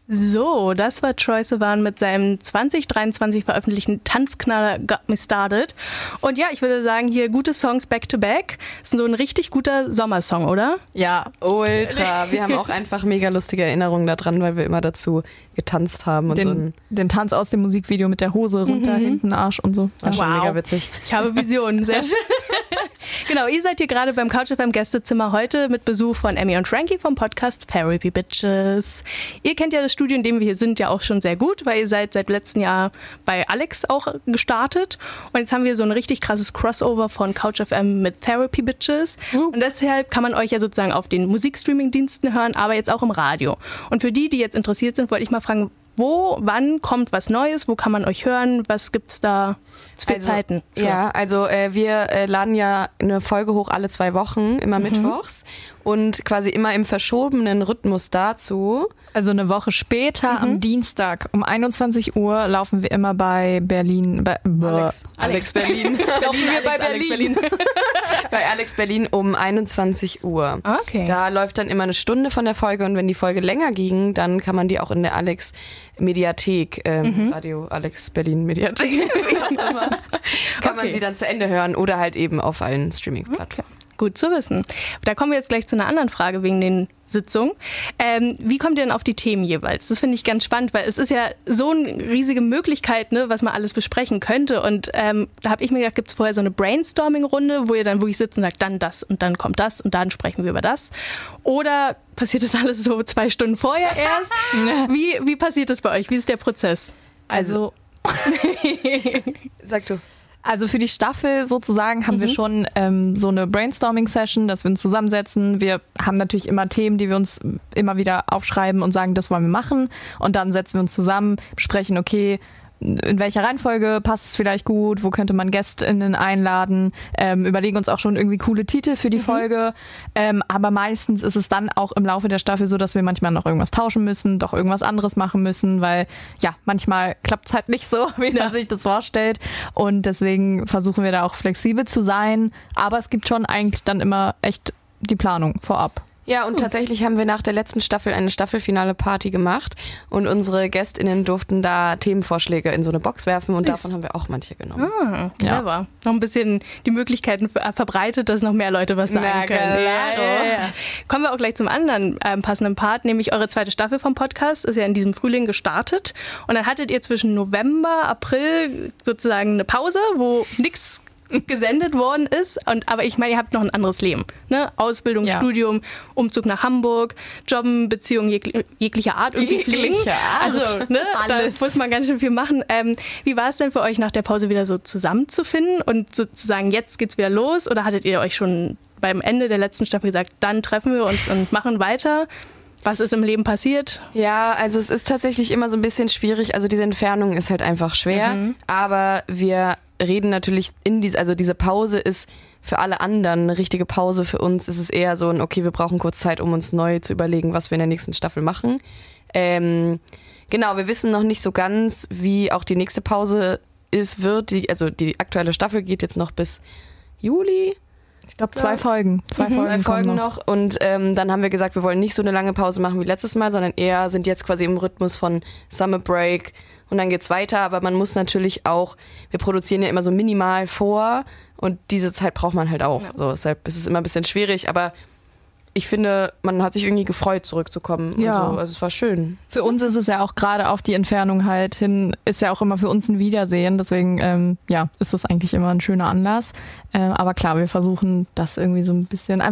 So, das war Troye Sivan mit seinem 2023 veröffentlichten Tanzknaller Got Me Started. Und ja, ich würde sagen, hier gute Songs back to back. Das ist so ein richtig guter Sommersong, oder? Ja, ultra. Wir haben auch einfach mega lustige Erinnerungen daran, weil wir immer dazu getanzt haben. Und den Tanz aus dem Musikvideo mit der Hose runter, hinten Arsch und so. War schon mega witzig. Ich habe Visionen, sehr schön. Genau, ihr seid hier gerade beim Couch FM Gästezimmer heute mit Besuch von Emmy und Frankie vom Podcast Therapy Bitches. Ihr kennt ja das Studio, in dem wir hier sind, ja auch schon sehr gut, weil ihr seid seit letztem Jahr bei Alex auch gestartet. Und jetzt haben wir so ein richtig krasses Crossover von Couch FM mit Therapy Bitches. Und deshalb kann man euch ja sozusagen auf den Musikstreaming-Diensten hören, aber jetzt auch im Radio. Und für die jetzt interessiert sind, wollte ich mal fragen, wann kommt was Neues? Wo kann man euch hören? Was gibt's da für Zeiten? Ja, also wir laden ja eine Folge hoch alle 2 Wochen, immer mittwochs. Und quasi immer im verschobenen Rhythmus dazu. Also eine Woche später, am Dienstag um 21 Uhr laufen wir immer bei Berlin. Alex Berlin. Laufen wir bei Berlin. Bei Alex Berlin um 21 Uhr. Okay. Da läuft dann immer eine Stunde von der Folge und wenn die Folge länger ging, dann kann man die auch in der Alex Mediathek, Radio Alex Berlin Mediathek, wie auch immer, kann man sie dann zu Ende hören oder halt eben auf allen Streaming-Plattformen. Okay. Gut zu wissen. Da kommen wir jetzt gleich zu einer anderen Frage wegen den Sitzungen. Wie kommt ihr denn auf die Themen jeweils? Das finde ich ganz spannend, weil es ist ja so eine riesige Möglichkeit, ne, was man alles besprechen könnte. Und da habe ich mir gedacht, gibt es vorher so eine Brainstorming-Runde, wo ihr dann wirklich sitzt und sagt, dann das und dann kommt das und dann sprechen wir über das. Oder passiert das alles so 2 Stunden vorher erst? Wie passiert das bei euch? Wie ist der Prozess? Also Sag du. Also für die Staffel sozusagen haben wir schon so eine Brainstorming-Session, dass wir uns zusammensetzen. Wir haben natürlich immer Themen, die wir uns immer wieder aufschreiben und sagen, das wollen wir machen. Und dann setzen wir uns zusammen, besprechen, okay, in welcher Reihenfolge passt es vielleicht gut, wo könnte man GästInnen einladen, überlegen uns auch schon irgendwie coole Titel für die Folge. Aber meistens ist es dann auch im Laufe der Staffel so, dass wir manchmal noch irgendwas tauschen müssen, doch irgendwas anderes machen müssen, weil ja, manchmal klappt es halt nicht so, wie man sich das vorstellt. Und deswegen versuchen wir da auch flexibel zu sein. Aber es gibt schon eigentlich dann immer echt die Planung vorab. Ja, und tatsächlich haben wir nach der letzten Staffel eine Staffelfinale-Party gemacht und unsere GästInnen durften da Themenvorschläge in so eine Box werfen und davon haben wir auch manche genommen. Clever. Ja. Noch ein bisschen die Möglichkeiten verbreitet, dass noch mehr Leute was sagen können. Ja. Kommen wir auch gleich zum anderen passenden Part, nämlich eure zweite Staffel vom Podcast ist ja in diesem Frühling gestartet und dann hattet ihr zwischen November, April sozusagen eine Pause, wo nichts gesendet worden ist. Aber ich meine, ihr habt noch ein anderes Leben. Ne? Ausbildung, Studium, Umzug nach Hamburg, Jobben, Beziehungen jeglicher Art irgendwie pflegen. Also ne, da muss man ganz schön viel machen. Wie war es denn für euch, nach der Pause wieder so zusammenzufinden und sozusagen jetzt geht's wieder los? Oder hattet ihr euch schon beim Ende der letzten Staffel gesagt, dann treffen wir uns und machen weiter? Was ist im Leben passiert? Ja, also es ist tatsächlich immer so ein bisschen schwierig. Also diese Entfernung ist halt einfach schwer. Aber wir reden natürlich also diese Pause ist für alle anderen eine richtige Pause. Für uns ist es eher so okay, wir brauchen kurz Zeit, um uns neu zu überlegen, was wir in der nächsten Staffel machen. Genau, wir wissen noch nicht so ganz, wie auch die nächste Pause wird. Die aktuelle Staffel geht jetzt noch bis Juli. Ich glaube 2 Folgen. 2 Folgen noch. Und dann haben wir gesagt, wir wollen nicht so eine lange Pause machen wie letztes Mal, sondern eher sind jetzt quasi im Rhythmus von Summer Break und dann geht's weiter. Aber man muss natürlich auch, wir produzieren ja immer so minimal vor und diese Zeit braucht man halt auch. Ja. So, deshalb ist es immer ein bisschen schwierig, aber ich finde, man hat sich irgendwie gefreut, zurückzukommen. Ja. Und so. Also es war schön. Für uns ist es ja auch gerade auf die Entfernung halt hin, ist ja auch immer für uns ein Wiedersehen. Deswegen ist das eigentlich immer ein schöner Anlass. Aber klar, wir versuchen das irgendwie so ein bisschen